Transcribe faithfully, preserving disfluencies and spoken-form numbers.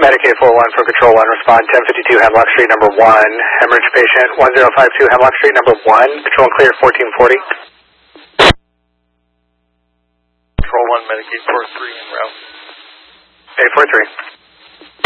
Medicaid four one for Control one, respond ten fifty-two Hemlock Street, number one. Hemorrhage patient one zero five two Hemlock Street, number one. Control and clear fourteen forty. Control one, Medicaid four three en route. eight four three.